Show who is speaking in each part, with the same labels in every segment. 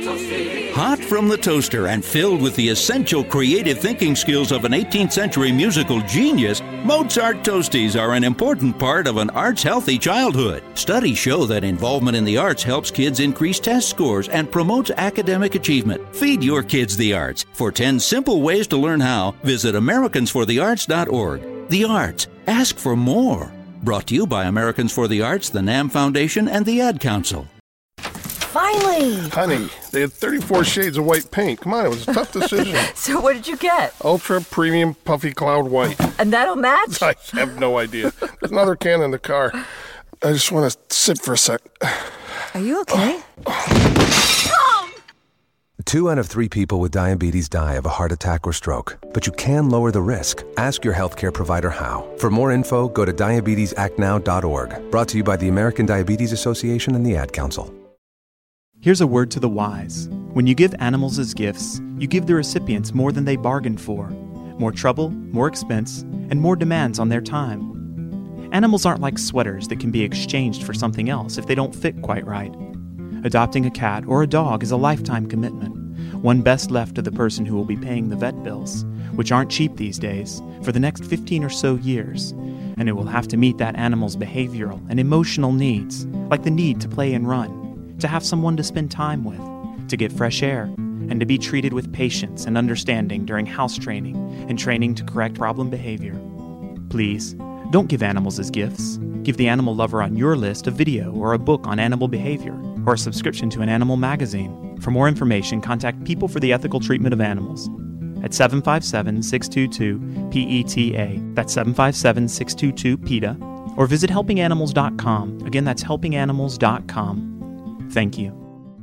Speaker 1: Hot from the toaster and filled with the essential creative thinking skills of an 18th century musical genius, Mozart Toasties are an important part of an arts-healthy childhood. Studies show that involvement in the arts helps kids increase test scores and promotes academic achievement. Feed your kids the arts. For 10 simple ways to learn how, visit AmericansForTheArts.org. The arts. Ask for more. Brought to you by Americans for the Arts, the NAM Foundation, and the Ad Council.
Speaker 2: Finally!
Speaker 3: Honey, they had 34 shades of white paint. Come on, it was a tough decision.
Speaker 2: So what did you get?
Speaker 3: Ultra Premium Puffy Cloud White.
Speaker 2: And that'll match?
Speaker 3: I have no idea. There's another can in the car. I just want to sit for a sec.
Speaker 2: Are you okay?
Speaker 4: 2 out of 3 people with diabetes die of a heart attack or stroke. But you can lower the risk. Ask your healthcare provider how. For more info, go to diabetesactnow.org. Brought to you by the American Diabetes Association and the Ad Council.
Speaker 5: Here's a word to the wise. When you give animals as gifts, you give the recipients more than they bargained for. More trouble, more expense, and more demands on their time. Animals aren't like sweaters that can be exchanged for something else if they don't fit quite right. Adopting a cat or a dog is a lifetime commitment, one best left to the person who will be paying the vet bills, which aren't cheap these days, for the next 15 or so years, and it will have to meet that animal's behavioral and emotional needs, like the need to play and run, to have someone to spend time with, to get fresh air, and to be treated with patience and understanding during house training and training to correct problem behavior. Please, don't give animals as gifts. Give the animal lover on your list a video or a book on animal behavior, or a subscription to an animal magazine. For more information, contact People for the Ethical Treatment of Animals at 757-622-PETA. That's 757-622-PETA. Or visit helpinganimals.com. Again, that's helpinganimals.com. Thank you.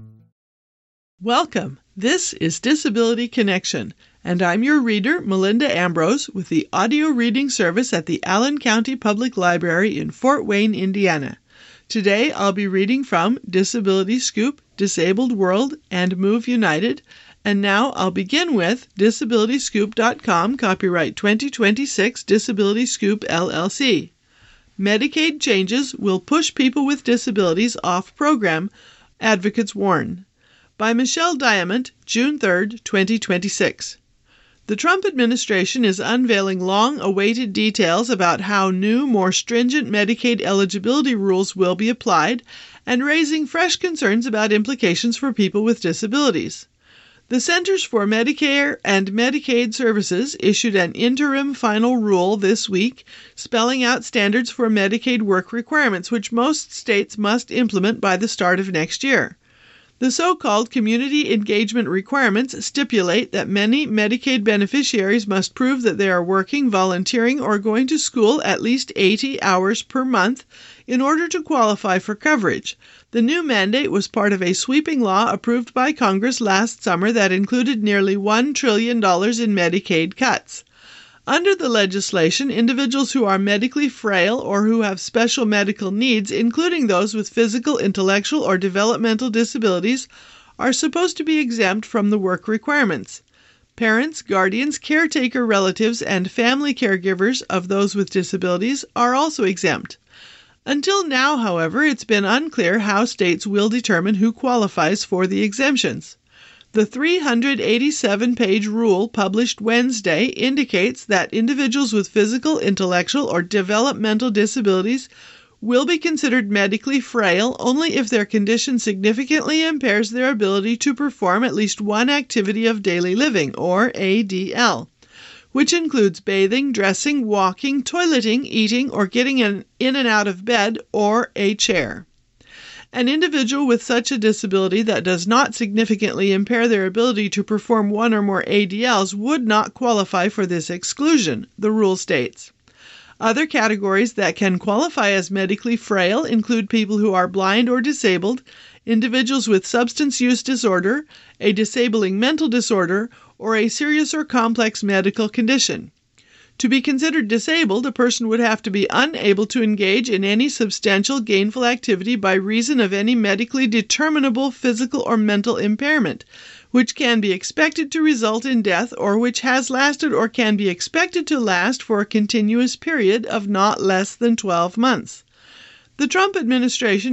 Speaker 6: Welcome. This is Disability Connection, and I'm your reader, Melinda Ambrose, with the audio reading service at the Allen County Public Library in Fort Wayne, Indiana. Today I'll be reading from Disability Scoop, Disabled World, and Move United, and now I'll begin with DisabilityScoop.com, copyright 2026, Disability Scoop, LLC. Medicaid changes will push people with disabilities off program, advocates warn. By Michelle Diamond, June 3, 2026. The Trump administration is unveiling long-awaited details about how new, more stringent Medicaid eligibility rules will be applied and raising fresh concerns about implications for people with disabilities. The Centers for Medicare and Medicaid Services issued an interim final rule this week, spelling out standards for Medicaid work requirements, which most states must implement by the start of next year. The so-called community engagement requirements stipulate that many Medicaid beneficiaries must prove that they are working, volunteering, or going to school at least 80 hours per month in order to qualify for coverage. The new mandate was part of a sweeping law approved by Congress last summer that included nearly $1 trillion in Medicaid cuts. Under the legislation, individuals who are medically frail or who have special medical needs, including those with physical, intellectual, or developmental disabilities, are supposed to be exempt from the work requirements. Parents, guardians, caretaker relatives, and family caregivers of those with disabilities are also exempt. Until now, however, it's been unclear how states will determine who qualifies for the exemptions. The 387-page rule published Wednesday indicates that individuals with physical, intellectual, or developmental disabilities will be considered medically frail only if their condition significantly impairs their ability to perform at least one activity of daily living, or ADL, which includes bathing, dressing, walking, toileting, eating, or getting in and out of bed, or a chair. An individual with such a disability that does not significantly impair their ability to perform one or more ADLs would not qualify for this exclusion, the rule states. Other categories that can qualify as medically frail include people who are blind or disabled, individuals with substance use disorder, a disabling mental disorder, or a serious or complex medical condition. To be considered disabled, a person would have to be unable to engage in any substantial gainful activity by reason of any medically determinable physical or mental impairment, which can be expected to result in death or which has lasted or can be expected to last for a continuous period of not less than 12 months. The Trump administration